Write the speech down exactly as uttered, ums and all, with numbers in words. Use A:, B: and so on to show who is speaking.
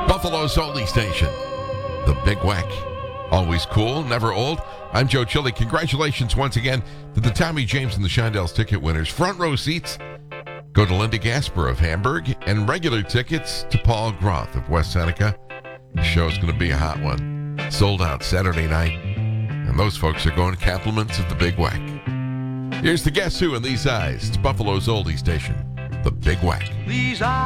A: Buffalo's oldie station, the Big Wack. Always cool, never old. I'm Joe Chili. Congratulations once again to the Tommy James and the Shondells ticket winners. Front row seats go to Linda Gasper of Hamburg, and regular tickets to Paul Groth of West Seneca. The show's going to be a hot one. Sold out Saturday night, and those folks are going to compliments of the Big Wack. Here's the Guess Who in These Eyes. It's Buffalo's oldie station, the Big Wack.
B: These eyes.